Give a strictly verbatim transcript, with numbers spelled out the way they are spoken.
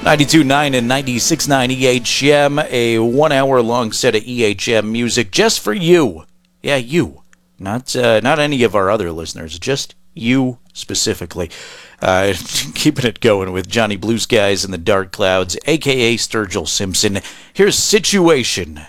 ninety-two point nine and ninety-six point nine E H M, a one-hour-long set of E H M music just for you. Yeah, you. Not uh, not any of our other listeners, just you specifically. Uh, keeping it going with Johnny Blue Skies and the Dark Clouds, a k a. Sturgill Simpson. Here's Situation.